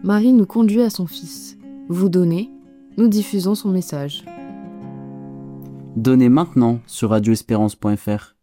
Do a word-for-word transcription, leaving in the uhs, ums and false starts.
Marie nous conduit à son fils. Vous donnez, nous diffusons son message. Donnez maintenant sur radio espérance point f r.